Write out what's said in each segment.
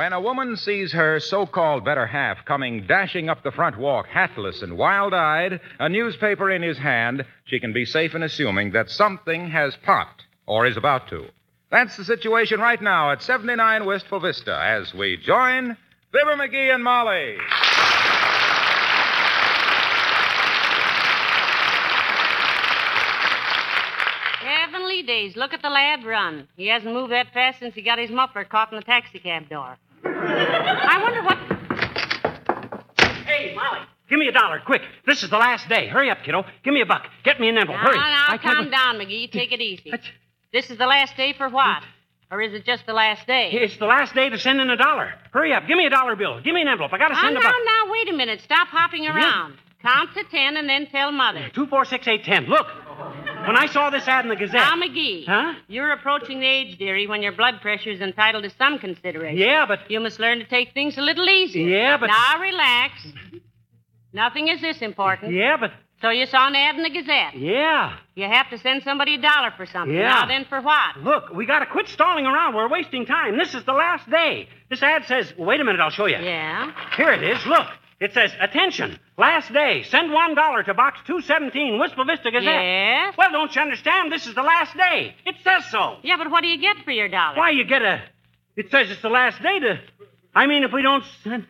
When a woman sees her so-called better half coming dashing up the front walk, hatless and wild-eyed, a newspaper in his hand, she can be safe in assuming that something has popped or is about to. That's the situation right now at 79 Wistful Vista as we join Fibber McGee and Molly. Heavenly days. Look at the lad run. He hasn't moved that fast since he got his muffler caught in the taxicab door. I wonder what... Hey, Molly, give me $1, quick. This is the last day. Hurry up, kiddo. Give me $1. Get me an envelope. Hurry. Now, calm down, McGee. Take it easy. This is the last day for what? Or is it just the last day? It's the last day to send in $1. Hurry up. Give me $1 bill. Give me an envelope. I got to send $1. Now, wait a minute. Stop hopping around. Count to 10 and then tell Mother. 2, 4, 6, 8, 10. Look. When I saw this ad in the Gazette... Now, McGee. Huh? You're approaching the age, dearie, when your blood pressure's entitled to some consideration. Yeah, but... You must learn to take things a little easier. Yeah, but... Now, relax. Nothing is this important. Yeah, but... So you saw an ad in the Gazette? Yeah. You have to send somebody $1 for something. Yeah. Now, then, for what? Look, we got to quit stalling around. We're wasting time. This is the last day. This ad says... Wait a minute, I'll show you. Yeah? Here it is. Look. It says, attention, last day, send $1 to Box 217, Wistful Vista Gazette. Yes? Well, don't you understand? This is the last day. It says so. Yeah, but what do you get for your $1? Why, you get a... It says it's the last day to... I mean, if we don't send...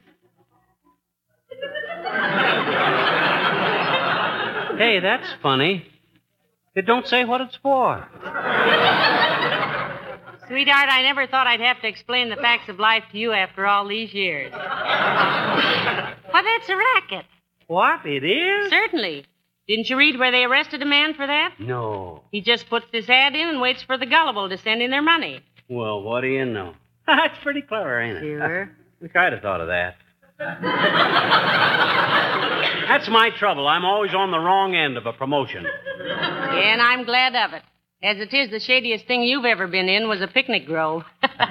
Hey, that's funny. It don't say what it's for. Sweetheart, I never thought I'd have to explain the facts of life to you after all these years. Why, that's a racket. What? It is? Certainly. Didn't you read where they arrested a man for that? No. He just puts this ad in and waits for the gullible to send in their money. Well, what do you know? That's pretty clever, ain't it? Sure. Wish I'd have thought of that. That's my trouble. I'm always on the wrong end of a promotion. Yeah, and I'm glad of it. As it is, the shadiest thing you've ever been in was a picnic grove.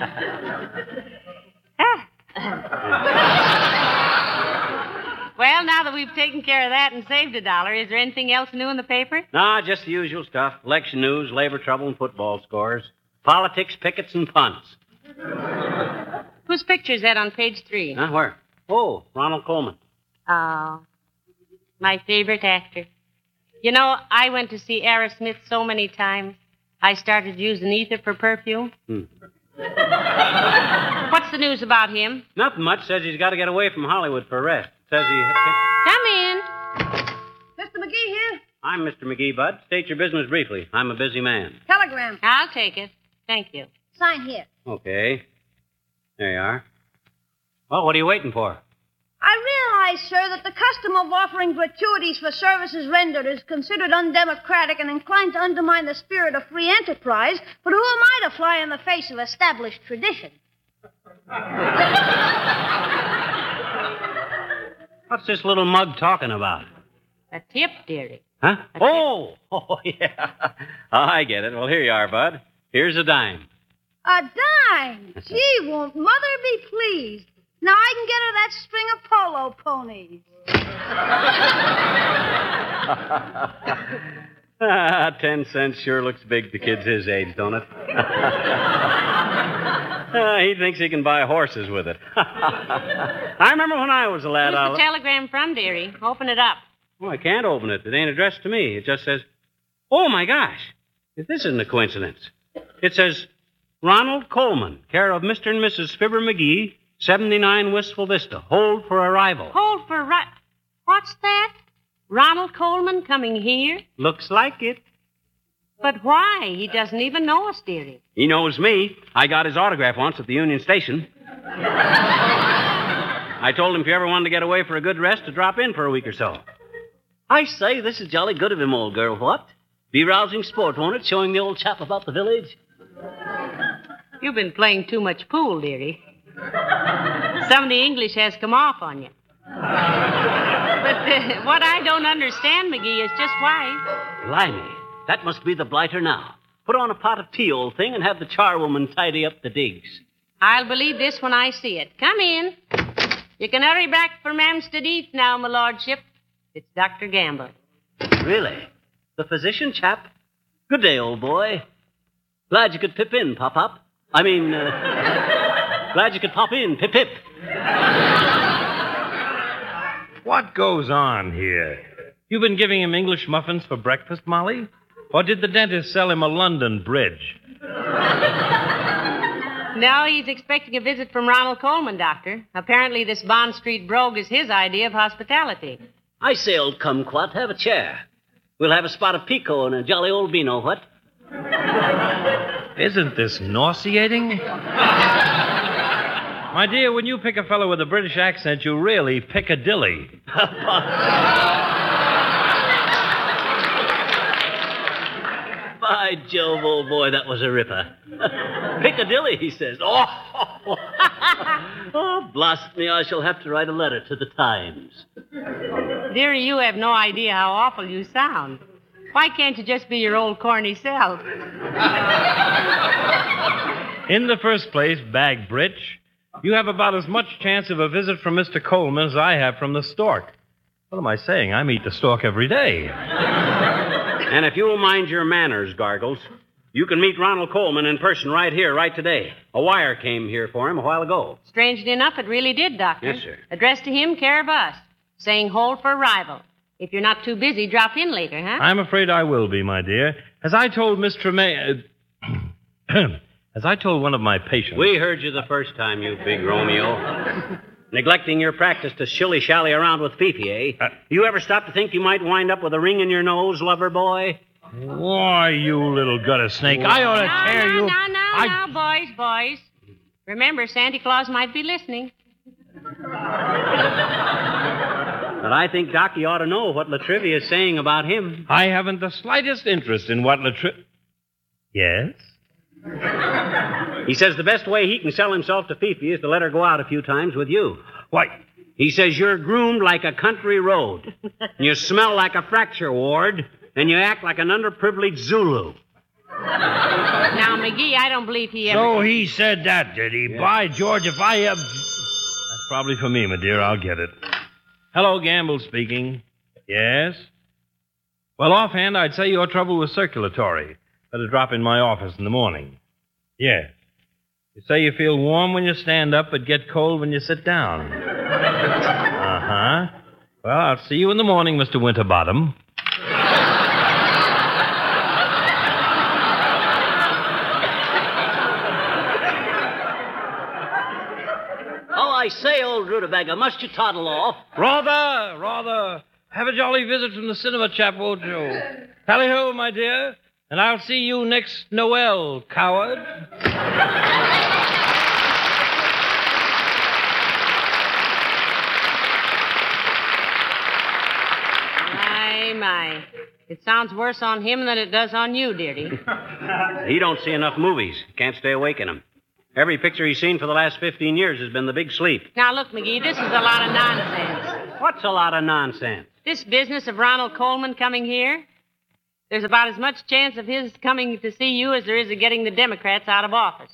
Well, now that we've taken care of that and saved $1, is there anything else new in the paper? Nah, just the usual stuff. Election news, labor trouble, and football scores. Politics, pickets, and punts. Whose picture is that on page 3? Huh? Where? Oh, Ronald Coleman. Oh, my favorite actor. You know, I went to see Aerosmith so many times, I started using ether for perfume. What's the news about him? Nothing much. Says he's got to get away from Hollywood for rest. Says he... Come in. Mr. McGee here? I'm Mr. McGee, Bud. State your business briefly. I'm a busy man. Telegram. I'll take it. Thank you. Sign here. Okay. There you are. Well, what are you waiting for? I realize, sir, that the custom of offering gratuities for services rendered is considered undemocratic and inclined to undermine the spirit of free enterprise, but who am I to fly in the face of established tradition? What's this little mug talking about? A tip, dearie. Huh? Oh, yeah. I get it. Well, here you are, Bud. Here's a dime. A dime? Gee, won't Mother be pleased? Now I can get her that string of polo ponies. 10 cents sure looks big to kids his age, don't it? He thinks he can buy horses with it. I remember when I was a lad. Who's the telegram from, dearie? Open it up. Well, I can't open it. It ain't addressed to me. It just says, oh, my gosh. This isn't a coincidence. It says, Ronald Coleman, care of Mr. and Mrs. Fibber McGee, 79 Wistful Vista. Hold for arrival. Hold for What's that? Ronald Coleman coming here? Looks like it. But why? He doesn't even know us, dearie. He knows me. I got his autograph once at the Union Station. I told him if you ever wanted to get away for a good rest, to drop in for a week or so. I say, this is jolly good of him, old girl, what? Be rousing sport, won't it, showing the old chap about the village? You've been playing too much pool, dearie. Some of the English has come off on you. But what I don't understand, McGee, is just why. Blimey, that must be the blighter now. Put on a pot of tea, old thing, and have the charwoman tidy up the digs. I'll believe this when I see it. Come in. You can hurry back from Amstead East now, my lordship. It's Dr. Gamble. Really? The physician chap? Good day, old boy. Glad you could pip in, Pop-Pop. I mean, Glad you could pop in. Pip, pip. What goes on here? You've been giving him English muffins for breakfast, Molly? Or did the dentist sell him a London bridge? No, he's expecting a visit from Ronald Coleman, Doctor. Apparently, this Bond Street brogue is his idea of hospitality. I say, old kumquat, have a chair. We'll have a spot of pico and a jolly old vino, what? Isn't this nauseating? My dear, when you pick a fellow with a British accent, you really Piccadilly. By Jove, old boy, that was a ripper. Piccadilly, he says. Oh, blast me, I shall have to write a letter to the Times. Dearie, you have no idea how awful you sound. Why can't you just be your old corny self? In the first place, bag britch, you have about as much chance of a visit from Mr. Coleman as I have from the stork. What am I saying? I meet the stork every day. And if you'll mind your manners, Gargles, you can meet Ronald Coleman in person right here, right today. A wire came here for him a while ago. Strangely enough, it really did, Doctor. Yes, sir. Addressed to him, care of us. Saying hold for arrival. If you're not too busy, drop in later, huh? I'm afraid I will be, my dear. As I told Miss Tremaine... as I told one of my patients... We heard you the first time, you big Romeo. Neglecting your practice to shilly-shally around with Fifi, eh? You ever stop to think you might wind up with a ring in your nose, lover boy? Why, you little gutter snake. I ought to tear you... No, boys. Remember, Santa Claus might be listening. But I think Doc, you ought to know what Latrivia is saying about him. I haven't the slightest interest in what Yes? He says the best way he can sell himself to Fifi is to let her go out a few times with you. Why? He says you're groomed like a country road. You smell like a fracture ward, and you act like an underprivileged Zulu. Now, McGee, I don't believe he ever... So he said that, did he? Yeah. By George, if I have... That's probably for me, my dear. I'll get it. Hello, Gamble speaking. Yes? Well, offhand, I'd say your trouble was circulatory. Better drop in my office in the morning. Yes. You say you feel warm when you stand up, but get cold when you sit down. Uh-huh. Well, I'll see you in the morning, Mr. Winterbottom. Oh, I say, old rutabaga, must you toddle off? Rather. Have a jolly visit from the cinema chap, won't you? Tally-ho, my dear. And I'll see you next Noel, coward. My. It sounds worse on him than it does on you, dearie. He don't see enough movies. Can't stay awake in them. Every picture he's seen for the last 15 years has been The Big Sleep. Now, look, McGee, this is a lot of nonsense. What's a lot of nonsense? This business of Ronald Coleman coming here, there's about as much chance of his coming to see you as there is of getting the Democrats out of office.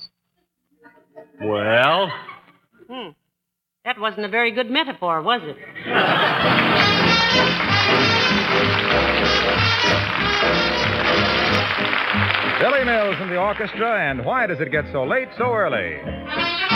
Well? That wasn't a very good metaphor, was it? Billy Mills and the orchestra, and Why Does It Get So Late So Early?